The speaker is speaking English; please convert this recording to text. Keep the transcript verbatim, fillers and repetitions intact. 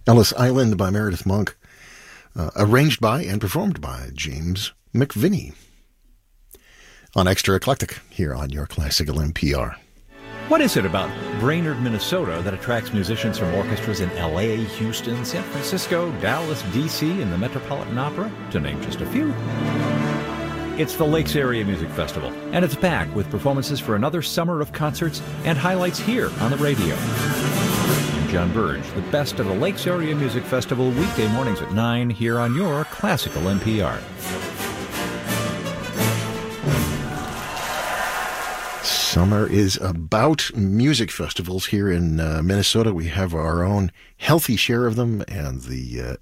Ellis Island by Meredith Monk, uh, arranged by and performed by James McVinney. On Extra Eclectic, here on your Classical N P R. What is it about Brainerd, Minnesota that attracts musicians from orchestras in L A, Houston, San Francisco, Dallas, D C, and the Metropolitan Opera, to name just a few? It's the Lakes Area Music Festival, and it's back with performances for another summer of concerts and highlights here on the radio. I'm John Burge, the best of the Lakes Area Music Festival, weekday mornings at nine here on your Classical N P R. Summer is about music festivals here in uh, Minnesota. We have our own healthy share of them, and the uh,